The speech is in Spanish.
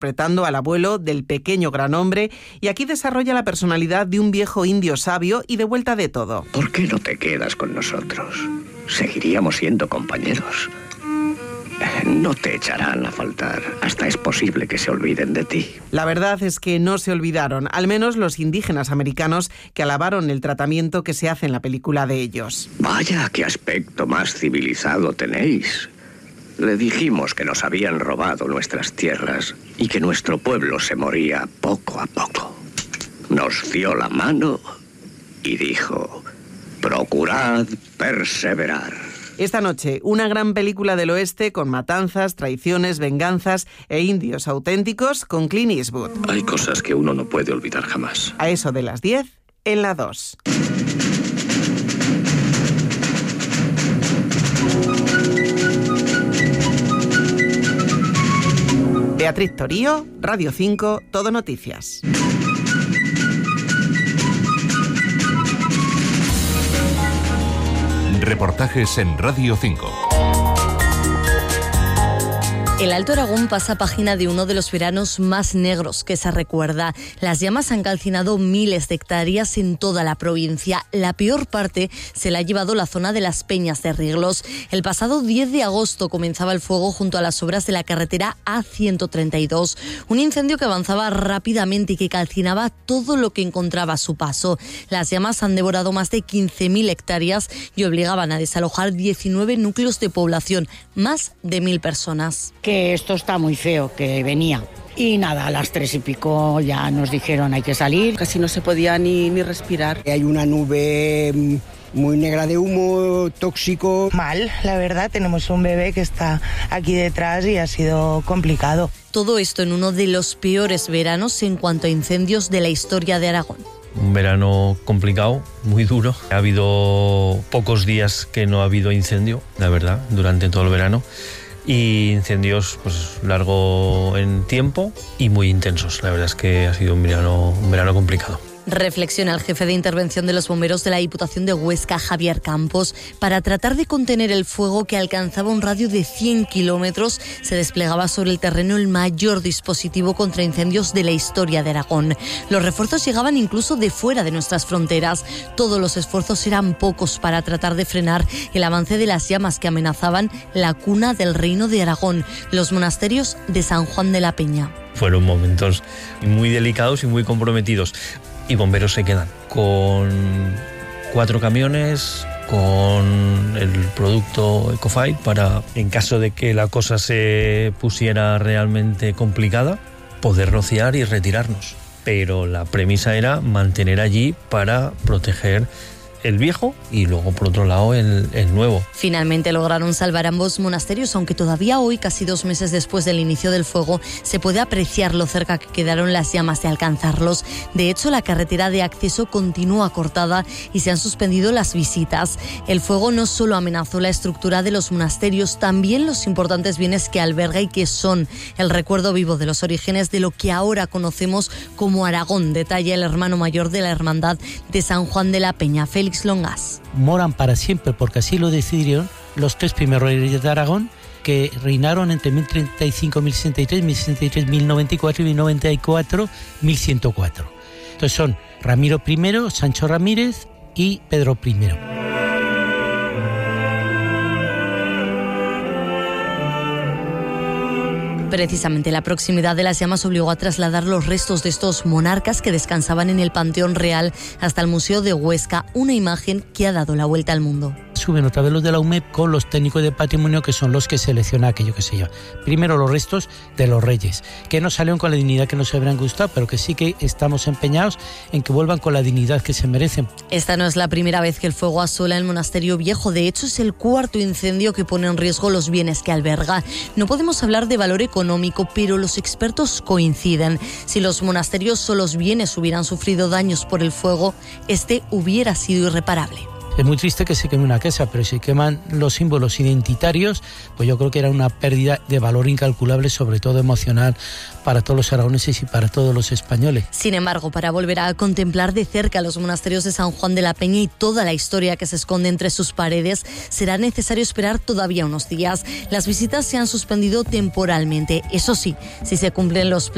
interpretando al abuelo del pequeño gran hombre, y aquí desarrolla la personalidad de un viejo indio sabio y de vuelta de todo. ¿Por qué no te quedas con nosotros? Seguiríamos siendo compañeros. No te echarán a faltar. Hasta es posible que se olviden de ti. La verdad es que no se olvidaron, al menos los indígenas americanos, que alabaron el tratamiento que se hace en la película de ellos. Vaya, qué aspecto más civilizado tenéis. Le dijimos que nos habían robado nuestras tierras y que nuestro pueblo se moría poco a poco. Nos dio la mano y dijo: procurad perseverar. Esta noche, una gran película del oeste con matanzas, traiciones, venganzas e indios auténticos con Clint Eastwood. Hay cosas que uno no puede olvidar jamás. A eso de las 10, en la 2. Beatriz Torío, Radio 5, Todo Noticias. Reportajes en Radio 5. El Alto Aragón pasa página de uno de los veranos más negros que se recuerda. Las llamas han calcinado miles de hectáreas en toda la provincia. La peor parte se la ha llevado la zona de las Peñas de Riglos. El pasado 10 de agosto comenzaba el fuego junto a las obras de la carretera A132. Un incendio que avanzaba rápidamente y que calcinaba todo lo que encontraba a su paso. Las llamas han devorado más de 15.000 hectáreas y obligaban a desalojar 19 núcleos de población, más de 1.000 personas. Que esto está muy feo, que venía. Y nada, a las 3 y pico ya nos dijeron hay que salir. Casi no se podía ni respirar. Hay una nube muy negra de humo, tóxico. Mal, la verdad, tenemos un bebé que está aquí detrás y ha sido complicado. Todo esto en uno de los peores veranos en cuanto a incendios de la historia de Aragón. Un verano complicado, muy duro. Ha habido pocos días que no ha habido incendio, la verdad, durante todo el verano. Y incendios pues largo en tiempo y muy intensos. La verdad es que ha sido un verano complicado. Reflexiona el jefe de intervención de los bomberos de la Diputación de Huesca, Javier Campos. Para tratar de contener el fuego, que alcanzaba un radio de 100 kilómetros, se desplegaba sobre el terreno el mayor dispositivo contra incendios de la historia de Aragón. Los refuerzos llegaban incluso de fuera de nuestras fronteras. Todos los esfuerzos eran pocos para tratar de frenar el avance de las llamas que amenazaban la cuna del Reino de Aragón, los monasterios de San Juan de la Peña. Fueron momentos muy delicados y muy comprometidos. Y bomberos se quedan con 4 camiones, con el producto Ecofight para, en caso de que la cosa se pusiera realmente complicada, poder rociar y retirarnos. Pero la premisa era mantener allí para proteger el viejo y luego por otro lado el nuevo. Finalmente lograron salvar ambos monasterios, aunque todavía hoy, casi 2 meses después del inicio del fuego, se puede apreciar lo cerca que quedaron las llamas de alcanzarlos. De hecho, la carretera de acceso continúa cortada y se han suspendido las visitas. El fuego no solo amenazó la estructura de los monasterios, también los importantes bienes que alberga y que son el recuerdo vivo de los orígenes de lo que ahora conocemos como Aragón, detalla el hermano mayor de la Hermandad de San Juan de la Peña, Félix Longas. Moran para siempre, porque así lo decidieron los 3 primeros reyes de Aragón, que reinaron entre 1035, 1063, 1063, 1094 y 1094, 1104. Entonces son Ramiro I, Sancho Ramírez y Pedro I. Precisamente la proximidad de las llamas obligó a trasladar los restos de estos monarcas que descansaban en el Panteón Real hasta el Museo de Huesca, una imagen que ha dado la vuelta al mundo. Suben otra vez los de la UMEP con los técnicos de patrimonio, que son los que seleccionan aquello que se lleva. Primero los restos de los reyes, que no salieron con la dignidad que nos habrían gustado, pero que sí que estamos empeñados en que vuelvan con la dignidad que se merecen. Esta no es la primera vez que el fuego asola el monasterio viejo, de hecho es el 4º incendio que pone en riesgo los bienes que alberga. No podemos hablar de valor económico, pero los expertos coinciden. Si los monasterios o los bienes hubieran sufrido daños por el fuego, este hubiera sido irreparable. Es muy triste que se queme una casa, pero si queman los símbolos identitarios, pues yo creo que era una pérdida de valor incalculable, sobre todo emocional, para todos los aragoneses y para todos los españoles. Sin embargo, para volver a contemplar de cerca los monasterios de San Juan de la Peña y toda la historia que se esconde entre sus paredes, será necesario esperar todavía unos días. Las visitas se han suspendido temporalmente. Eso sí, si se cumplen los planes